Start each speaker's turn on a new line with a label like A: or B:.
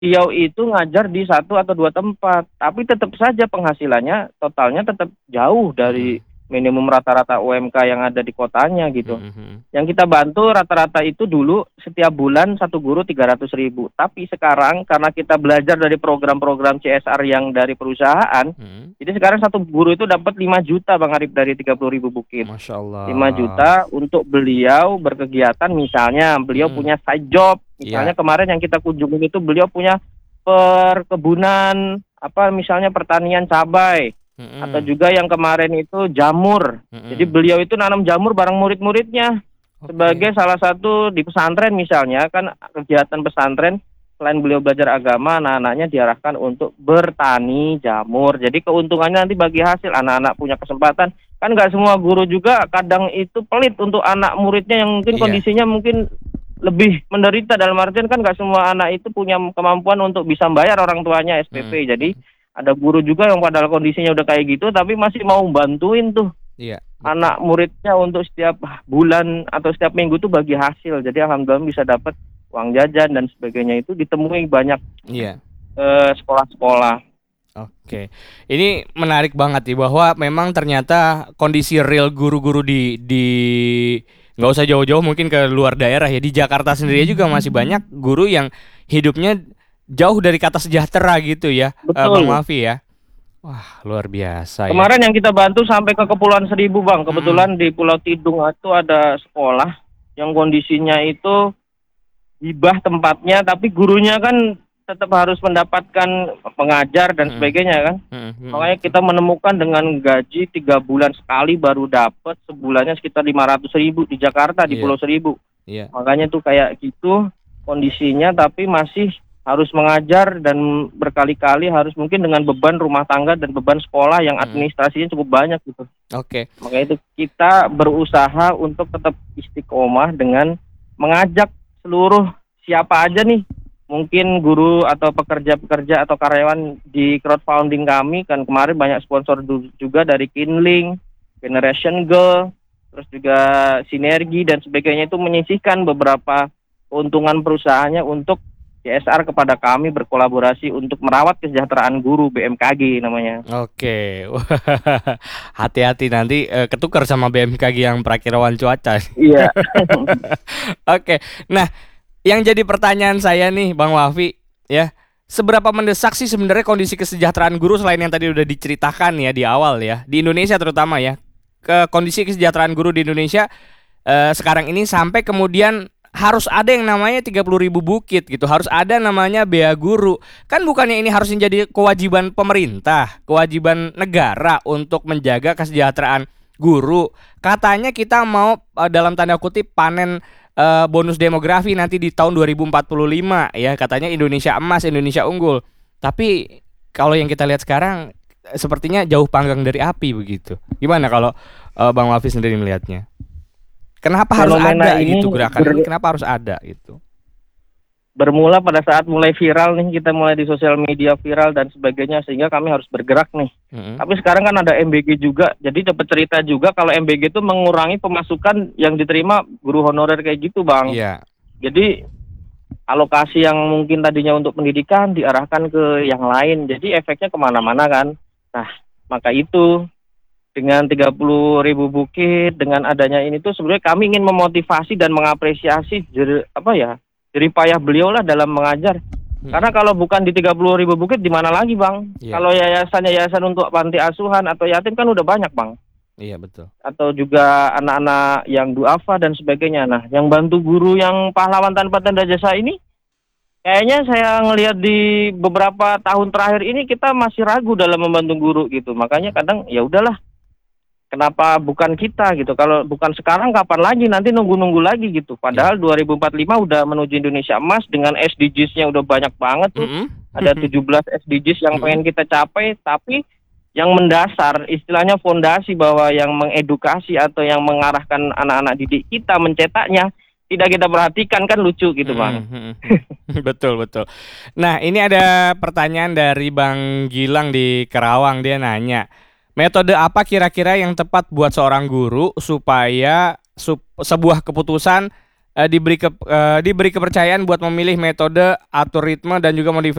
A: beliau itu ngajar di satu atau dua tempat, tapi tetap saja penghasilannya totalnya tetap jauh dari
B: Mm-mm.
A: minimum rata-rata UMK yang ada di kotanya gitu.
B: Mm-mm.
A: Yang kita bantu rata-rata itu dulu setiap bulan satu guru 300.000. Tapi sekarang karena kita belajar dari program-program CSR yang dari perusahaan,
B: Mm-mm.
A: jadi sekarang satu guru itu dapat 5 juta Bang Arif dari 30.000 bukit.
B: Masya
A: 5
B: Allah.
A: juta untuk beliau berkegiatan, misalnya beliau
B: Mm-mm.
A: punya side job. Misalnya
B: Iya.
A: kemarin yang kita kunjungin itu beliau punya perkebunan, apa misalnya pertanian cabai, atau
B: Mm-mm.
A: juga yang kemarin itu jamur. Jadi
B: Mm-mm.
A: beliau itu nanam jamur bareng murid-muridnya.
B: Oke.
A: Sebagai salah satu di pesantren misalnya, kan kegiatan pesantren selain beliau belajar agama, anak-anaknya diarahkan untuk bertani jamur. Jadi keuntungannya nanti bagi hasil, anak-anak punya kesempatan. Kan nggak semua guru juga kadang itu pelit untuk anak muridnya yang mungkin
B: Iya.
A: kondisinya mungkin lebih menderita, dalam artian kan nggak semua anak itu punya kemampuan untuk bisa bayar orang tuanya
B: Mm-mm.
A: SPP. Jadi
B: Mm-mm.
A: ada guru juga yang padahal kondisinya udah kayak gitu tapi masih mau bantuin tuh
B: Iya, betul.
A: anak muridnya untuk setiap bulan atau setiap minggu tuh bagi hasil. Jadi alhamdulillah bisa dapat uang jajan dan sebagainya, itu ditemui banyak
B: Iya.
A: sekolah-sekolah.
B: Oke, ini menarik banget nih bahwa memang ternyata kondisi real guru-guru di nggak usah jauh-jauh mungkin ke luar daerah ya, di Jakarta sendiri juga masih banyak guru yang hidupnya jauh dari kata sejahtera gitu ya, Bang
A: Betul.
B: Mafi ya. Wah, luar biasa ya.
A: Kemarin yang kita bantu sampai ke Kepulauan Seribu Bang.
B: Mm-mm.
A: Kebetulan di Pulau Tidung itu ada sekolah yang kondisinya itu hibah tempatnya, tapi gurunya kan tetap harus mendapatkan pengajar dan
B: Mm-mm.
A: sebagainya kan.
B: Mm-mm. Mm-mm.
A: Makanya kita menemukan dengan gaji 3 bulan sekali baru dapat sebulannya sekitar 500.000 di Jakarta, di
B: Iya,
A: Pulau Seribu.
B: iya.
A: Makanya tuh kayak gitu kondisinya, tapi masih harus mengajar dan berkali-kali harus mungkin dengan beban rumah tangga dan beban sekolah yang
B: Mm-mm.
A: administrasinya cukup banyak gitu.
B: Oke.
A: Makanya itu kita berusaha untuk tetap istiqomah dengan mengajak seluruh siapa aja nih, mungkin guru atau pekerja-pekerja atau karyawan di crowdfunding kami. Kan kemarin banyak sponsor juga dari Kinling, Generation Girl, terus juga Sinergi dan sebagainya, itu menyisihkan beberapa keuntungan perusahaannya untuk CSR kepada kami, berkolaborasi untuk merawat kesejahteraan guru, BMKG namanya.
B: Oke. Wah, hati-hati nanti ketukar sama BMKG yang perakiraan cuaca.
A: Iya.
B: Oke. Nah, yang jadi pertanyaan saya nih, Bang Wafi, ya, seberapa mendesak sih sebenarnya kondisi kesejahteraan guru selain yang tadi udah diceritakan ya di awal ya, di Indonesia terutama ya, ke kondisi kesejahteraan guru di Indonesia sekarang ini sampai kemudian harus ada yang namanya 30.000 bukit gitu, harus ada namanya bea guru. Kan bukannya ini harus menjadi kewajiban pemerintah, kewajiban negara untuk menjaga kesejahteraan guru. Katanya kita mau dalam tanda kutip panen bonus demografi nanti di tahun 2045 ya, katanya Indonesia emas, Indonesia unggul. Tapi kalau yang kita lihat sekarang sepertinya jauh panggang dari api begitu. Gimana kalau Bang Wafi sendiri melihatnya? Kenapa harus
A: Fenomena
B: ada
A: ini
B: gitu gerakan ini? Kenapa harus ada gitu?
A: bermula pada saat mulai viral nih, kita mulai di sosial media viral dan sebagainya, sehingga kami harus bergerak nih.
B: Mm-mm.
A: Tapi sekarang kan ada MBG juga, jadi dapat cerita juga kalau MBG itu mengurangi pemasukan yang diterima guru honorer kayak gitu Bang.
B: Iya.
A: Jadi alokasi yang mungkin tadinya untuk pendidikan diarahkan ke yang lain, jadi efeknya kemana-mana kan. Nah, maka itu dengan 30.000 bukit, dengan adanya ini tuh sebenarnya kami ingin memotivasi dan mengapresiasi jerih payah beliau lah dalam mengajar. Karena
B: Mm-mm.
A: kalau bukan di 30.000 bukit di mana lagi Bang?
B: Iya.
A: Kalau yayasan-yayasan untuk panti asuhan atau yatim kan udah banyak Bang.
B: Iya betul.
A: Atau juga anak-anak yang duafa dan sebagainya. Nah, yang bantu guru yang pahlawan tanpa tanda jasa ini, kayaknya saya ngelihat di beberapa tahun terakhir ini kita masih ragu dalam membantu guru gitu. Makanya kadang ya udahlah, kenapa bukan kita gitu? Kalau bukan sekarang kapan lagi? Nanti nunggu-nunggu lagi gitu.
B: Iya.
A: Padahal 2045 udah menuju Indonesia emas dengan SDGs-nya udah banyak banget tuh.
B: Mm-mm.
A: Ada 17 SDGs yang
B: Mm-mm.
A: pengen kita capai, tapi yang mendasar, istilahnya fondasi bahwa yang mengedukasi atau yang mengarahkan anak-anak didik kita mencetaknya tidak kita perhatikan, kan lucu gitu Bang.
B: Mm-mm. Mm-mm. Betul betul. Nah ini ada pertanyaan dari Bang Gilang di Kerawang, dia nanya, metode apa kira-kira yang tepat buat seorang guru supaya sebuah keputusan diberi kepercayaan buat memilih metode, atur ritme dan juga